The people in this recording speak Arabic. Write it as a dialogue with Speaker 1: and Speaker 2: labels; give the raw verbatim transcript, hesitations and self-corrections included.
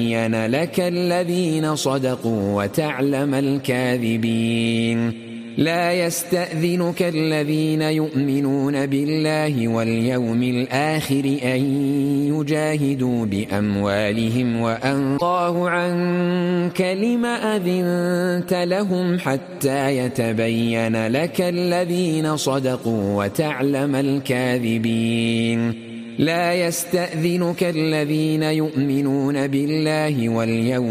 Speaker 1: يتبين لك الذين صدقوا وتعلم الكاذبين لا يستأذنك الذين يؤمنون بالله واليوم الآخر أن يجاهدوا بأموالهم وأنفسهم الله عنك لم أذنت لهم حتى يتبين لك الذين صدقوا وتعلم الكاذبين لا يستأذنك الذين يؤمنون بالله واليوم